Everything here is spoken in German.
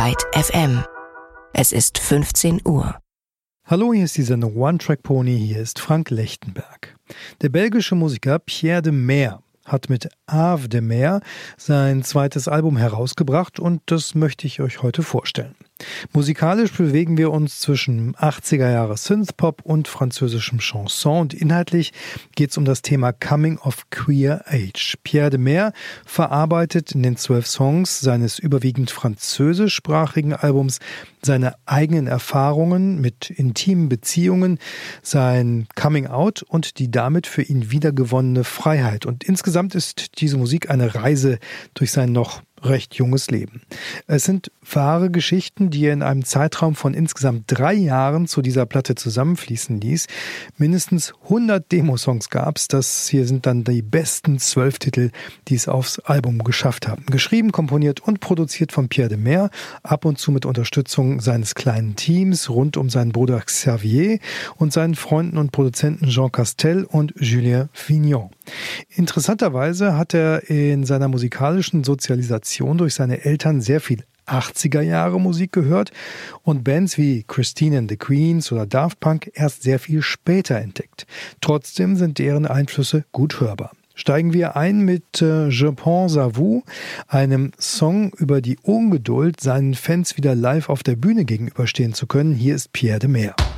Byte FM. Es ist 15 Uhr. Hallo, hier ist die Sendung One Track Pony, hier ist Frank Lechtenberg. Der belgische Musiker Pierre de Meer hat mit Ave de Mer sein zweites Album herausgebracht und das möchte ich euch heute vorstellen. Musikalisch bewegen wir uns zwischen 80er Jahre Synthpop und französischem Chanson und inhaltlich geht es um das Thema Coming of Queer Age. Pierre de Meer verarbeitet in den 12 Songs seines überwiegend französischsprachigen Albums seine eigenen Erfahrungen mit intimen Beziehungen, sein Coming Out und die damit für ihn wiedergewonnene Freiheit. Und insgesamt ist diese Musik eine Reise durch sein noch recht junges Leben. Es sind wahre Geschichten, die er in einem Zeitraum von insgesamt 3 Jahren zu dieser Platte zusammenfließen ließ. Mindestens 100 Demosongs gab es. Das hier sind dann die besten 12 Titel, die es aufs Album geschafft haben. Geschrieben, komponiert und produziert von Pierre de Meer, ab und zu mit Unterstützung seines kleinen Teams rund um seinen Bruder Xavier und seinen Freunden und Produzenten Jean Castel und Julien Vignon. Interessanterweise hat er in seiner musikalischen Sozialisation durch seine Eltern sehr viel 80er Jahre Musik gehört und Bands wie Christine and the Queens oder Daft Punk erst sehr viel später entdeckt. Trotzdem sind deren Einflüsse gut hörbar. Steigen wir ein mit Je pense à vous, einem Song über die Ungeduld, seinen Fans wieder live auf der Bühne gegenüberstehen zu können. Hier ist Pierre de Meer.